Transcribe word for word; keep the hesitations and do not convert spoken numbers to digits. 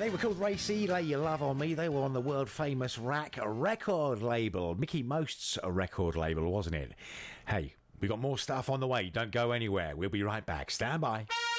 They were called Racy, Lay Your Love on Me. They were on the world famous Rack record label. Mickey Most's record label, wasn't it? Hey, we got more stuff on the way. Don't go anywhere. We'll be right back. Stand by.